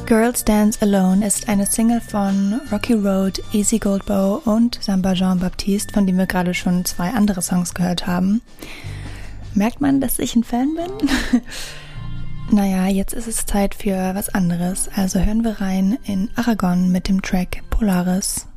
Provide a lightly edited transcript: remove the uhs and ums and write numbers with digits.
Girls Dance Alone ist eine Single von Rocky Road, Easy Goldbow und Samba Jean Baptiste, von dem wir gerade schon 2 andere Songs gehört haben. Merkt man, dass ich ein Fan bin? Naja, jetzt ist es Zeit für was anderes, also hören wir rein in Aragon mit dem Track Polaris.